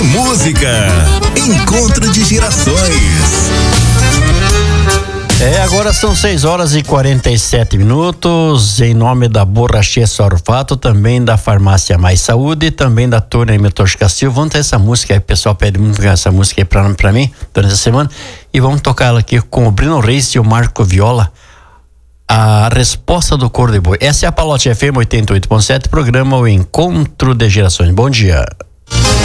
música. Encontro de gerações. Agora são 6h47. Em nome da Borrachê Sorfato, também da Farmácia Mais Saúde, também da Tônia Metor Castilho. Vamos ter essa música aí, o pessoal pede muito essa música aí pra mim durante a semana. E vamos tocar ela aqui com o Brino Reis e o Marco Viola. A resposta do Cor de Boi. Essa é a Palote FM 88.7, programa O Encontro de Gerações. Bom dia.